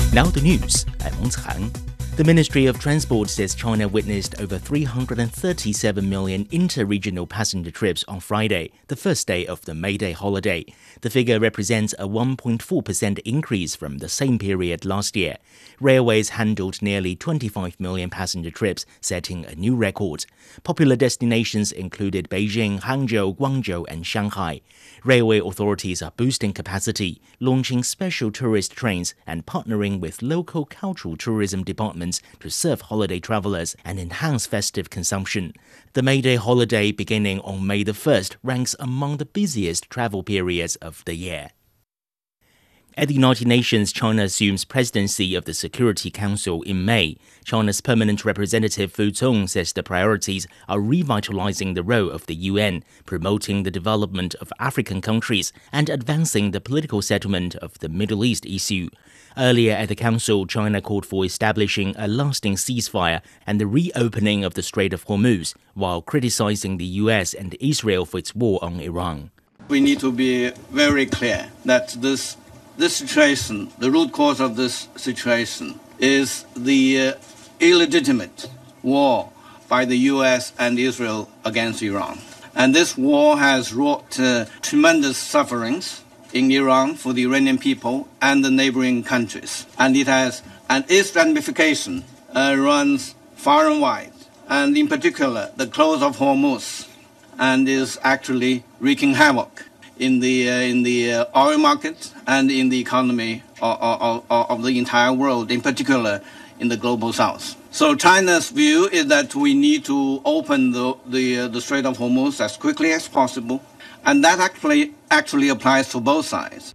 Now the news. I'm Wang Chan. The Ministry of Transport says China witnessed over 337 million inter-regional passenger trips on Friday, the first day of the May Day holiday. The figure represents a 1.4% increase from the same period last year. Railways handled nearly 25 million passenger trips, setting a new record. Popular destinations included Beijing, Hangzhou, Guangzhou, and Shanghai. Railway authorities are boosting capacity, launching special tourist trains, and partnering with local cultural tourism departments to serve holiday travelers and enhance festive consumption. The May Day holiday beginning on May the 1st ranks among the busiest travel periods of the year. At the United Nations, China assumes presidency of the Security Council in May. China's permanent representative Fu Cong says the priorities are revitalizing the role of the UN, promoting the development of African countries, and advancing the political settlement of the Middle East issue. Earlier at the Council, China called for establishing a lasting ceasefire and the reopening of the Strait of Hormuz, while criticizing the US and Israel for its war on Iran. We need to be very clear that this situation, the root cause of this situation, is the illegitimate war by the US and Israel against Iran. And this war has wrought tremendous sufferings in Iran for the Iranian people and the neighboring countries. And its ramification runs far and wide, and in particular the close of Hormuz, and is actually wreaking havoc in the oil market and in the economy of the entire world, in particular in the global south. So China's view is that we need to open the Strait of Hormuz as quickly as possible, and that actually applies to both sides.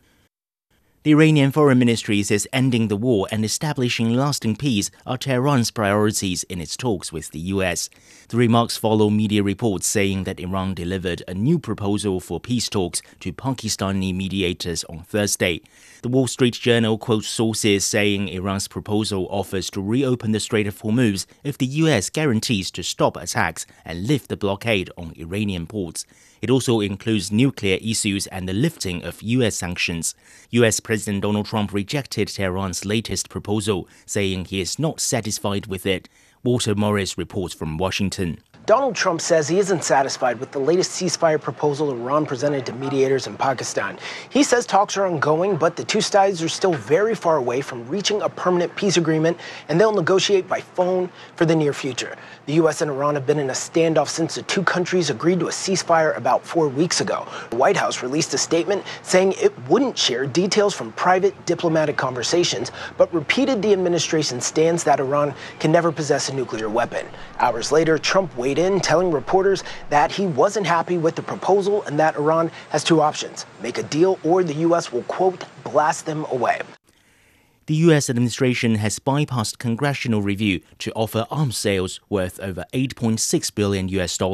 The Iranian Foreign Ministry says ending the war and establishing lasting peace are Tehran's priorities in its talks with the US. The remarks follow media reports saying that Iran delivered a new proposal for peace talks to Pakistani mediators on Thursday. The Wall Street Journal quotes sources saying Iran's proposal offers to reopen the Strait of Hormuz if the US guarantees to stop attacks and lift the blockade on Iranian ports. It also includes nuclear issues and the lifting of US sanctions. US President Donald Trump rejected Tehran's latest proposal, saying he is not satisfied with it. Walter Morris reports from Washington. Donald Trump says he isn't satisfied with the latest ceasefire proposal Iran presented to mediators in Pakistan. He says talks are ongoing, but the two sides are still very far away from reaching a permanent peace agreement, and they'll negotiate by phone for the near future. The U.S. and Iran have been in a standoff since the two countries agreed to a ceasefire about 4 weeks ago. The White House released a statement saying it wouldn't share details from private diplomatic conversations, but repeated the administration's stance that Iran can never possess a nuclear weapon. Hours later, Trump weighed in, telling reporters that he wasn't happy with the proposal and that Iran has two options: make a deal or the U.S. will, quote, blast them away. The U.S. administration has bypassed congressional review to offer arms sales worth over $8.6 billion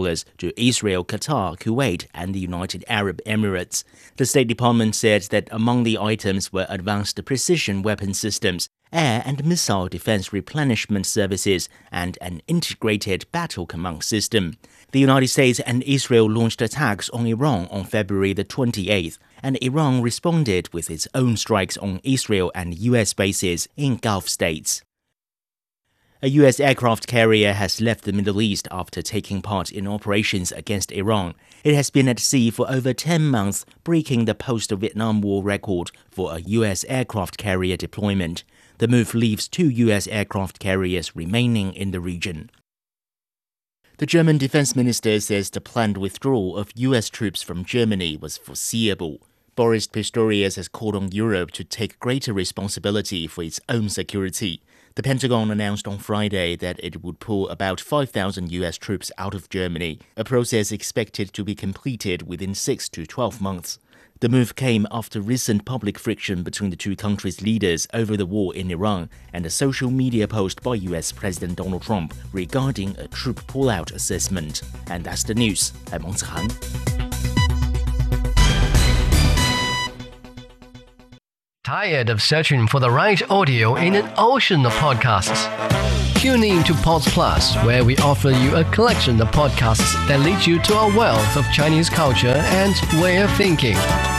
to Israel, Qatar, Kuwait, and the United Arab Emirates. The State Department said that among the items were advanced precision weapon systems, air and missile defense replenishment services, and an integrated battle command system. The United States and Israel launched attacks on Iran on February the 28th, and Iran responded with its own strikes on Israel and U.S. bases in Gulf states. A U.S. aircraft carrier has left the Middle East after taking part in operations against Iran. It has been at sea for over 10 months, breaking the post-Vietnam War record for a U.S. aircraft carrier deployment. The move leaves 2 U.S. aircraft carriers remaining in the region. The German defense minister says the planned withdrawal of U.S. troops from Germany was foreseeable. Boris Pistorius has called on Europe to take greater responsibility for its own security. The Pentagon announced on Friday that it would pull about 5,000 U.S. troops out of Germany, a process expected to be completed within 6 to 12 months. The move came after recent public friction between the two countries' leaders over the war in Iran and a social media post by US President Donald Trump regarding a troop pullout assessment. And that's the news. I'm Wang Chan. Tired of searching for the right audio in an ocean of podcasts? Tune in to Pods Plus, where we offer you a collection of podcasts that lead you to a wealth of Chinese culture and way of thinking.